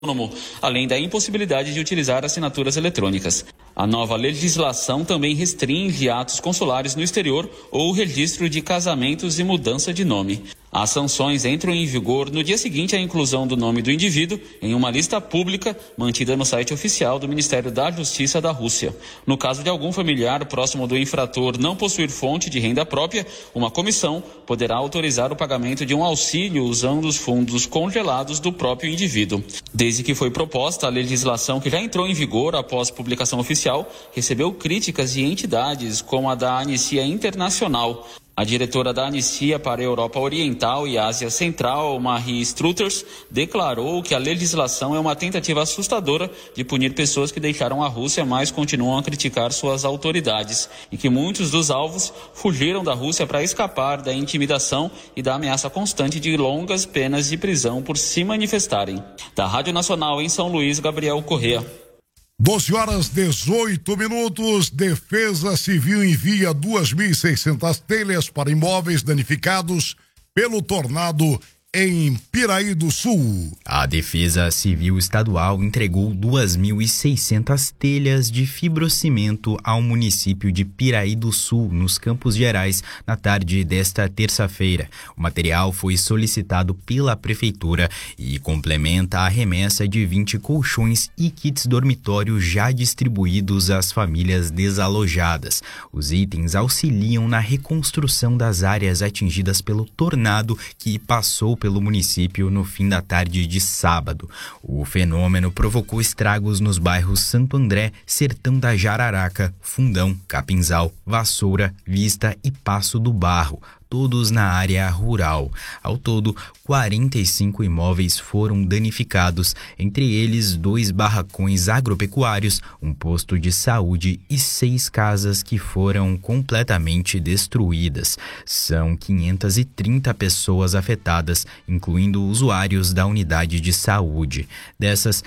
autônomo, além da impossibilidade de utilizar assinaturas eletrônicas. A nova legislação também restringe atos consulares no exterior ou registro de casamentos e mudança de nome. As sanções entram em vigor no dia seguinte à inclusão do nome do indivíduo em uma lista pública mantida no site oficial do Ministério da Justiça da Rússia. No caso de algum familiar próximo do infrator não possuir fonte de renda própria, uma comissão poderá autorizar o pagamento de um auxílio usando os fundos congelados do próprio indivíduo. Desde que foi proposta, a legislação, que já entrou em vigor após publicação oficial, recebeu críticas de entidades como a da Anistia Internacional. A diretora da Anistia para a Europa Oriental e Ásia Central, Marie Struthers, declarou que a legislação é uma tentativa assustadora de punir pessoas que deixaram a Rússia, mas continuam a criticar suas autoridades, e que muitos dos alvos fugiram da Rússia para escapar da intimidação e da ameaça constante de longas penas de prisão por se manifestarem. Da Rádio Nacional em São Luís, Gabriel Corrêa. 12h18. Defesa Civil envia 2.600 telhas para imóveis danificados pelo tornado em Piraí do Sul. A Defesa Civil Estadual entregou 2.600 telhas de fibrocimento ao município de Piraí do Sul, nos Campos Gerais, na tarde desta terça-feira. O material foi solicitado pela Prefeitura e complementa a remessa de 20 colchões e kits dormitório já distribuídos às famílias desalojadas. Os itens auxiliam na reconstrução das áreas atingidas pelo tornado que passou pelo município no fim da tarde de sábado. O fenômeno provocou estragos nos bairros Santo André, Sertão da Jararaca, Fundão, Capinzal, Vassoura, Vista e Passo do Barro, todos na área rural. Ao todo, 45 imóveis foram danificados, entre eles 2 barracões agropecuários, um posto de saúde e 6 casas que foram completamente destruídas. São 530 pessoas afetadas, incluindo usuários da unidade de saúde. Dessas,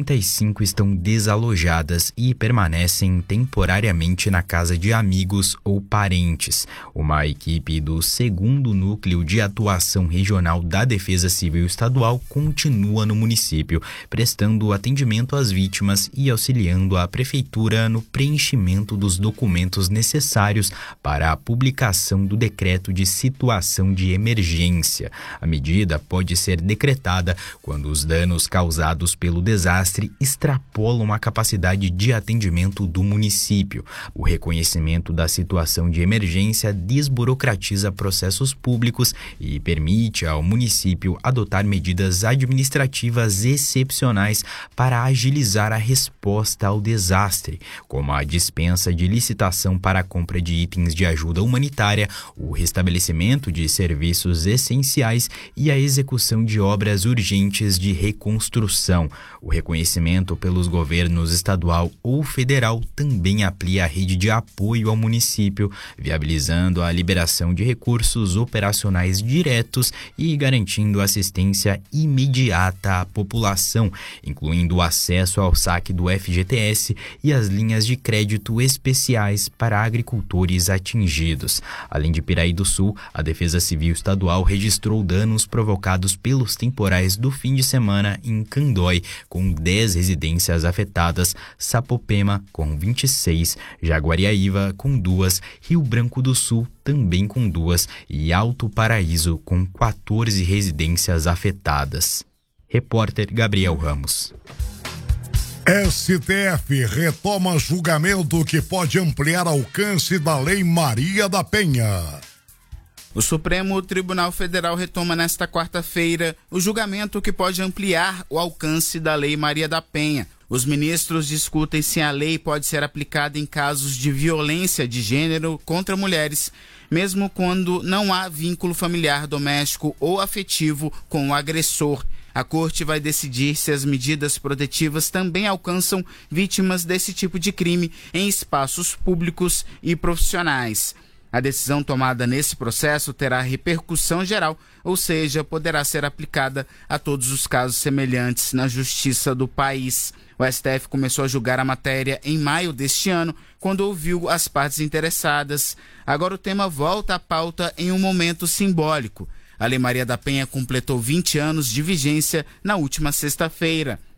35 estão desalojadas e permanecem temporariamente na casa de amigos ou parentes. Uma equipe do 2º Núcleo de Atuação Regional da Defesa Civil Estadual continua no município, prestando atendimento às vítimas e auxiliando a Prefeitura no preenchimento dos documentos necessários para a publicação do decreto de situação de emergência. A medida pode ser decretada quando os danos causados pelo desastre extrapolam a capacidade de atendimento do município. O reconhecimento da situação de emergência desburocratiza processos públicos e permite ao município adotar medidas administrativas excepcionais para agilizar a resposta ao desastre, como a dispensa de licitação para a compra de itens de ajuda humanitária, o restabelecimento de serviços essenciais e a execução de obras urgentes de reconstrução. O reconhecimento pelos governos estadual ou federal também amplia a rede de apoio ao município, viabilizando a liberação de recursos operacionais diretos e garantindo assistência imediata à população, incluindo o acesso ao saque do FGTS e as linhas de crédito especiais para agricultores atingidos. Além de Piraí do Sul, a Defesa Civil Estadual registrou danos provocados pelos temporais do fim de semana em Candói, com 10 residências afetadas, Sapopema com 26, Jaguariaíva com 2, Rio Branco do Sul também com 2 e Alto Paraíso com 14 residências afetadas. Repórter Gabriel Ramos. STF retoma julgamento que pode ampliar alcance da Lei Maria da Penha. O Supremo Tribunal Federal retoma nesta quarta-feira o julgamento que pode ampliar o alcance da Lei Maria da Penha. Os ministros discutem se a lei pode ser aplicada em casos de violência de gênero contra mulheres, mesmo quando não há vínculo familiar doméstico ou afetivo com o agressor. A Corte vai decidir se as medidas protetivas também alcançam vítimas desse tipo de crime em espaços públicos e profissionais. A decisão tomada nesse processo terá repercussão geral, ou seja, poderá ser aplicada a todos os casos semelhantes na justiça do país. O STF começou a julgar a matéria em maio deste ano, quando ouviu as partes interessadas. Agora o tema volta à pauta em um momento simbólico. A Lei Maria da Penha completou 20 anos de vigência na última sexta-feira.